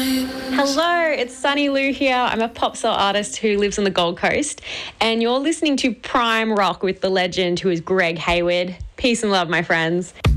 Hello, it's Sunny Lou here. I'm a pop soul artist who lives on the Gold Coast, and you're listening to Prime Rock with the legend who is Greg Hayward. Peace and love, my friends.